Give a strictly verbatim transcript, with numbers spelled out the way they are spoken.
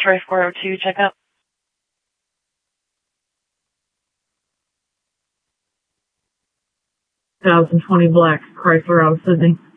Troy four oh two, check up. one thousand twenty Black, Chrysler out of Sydney.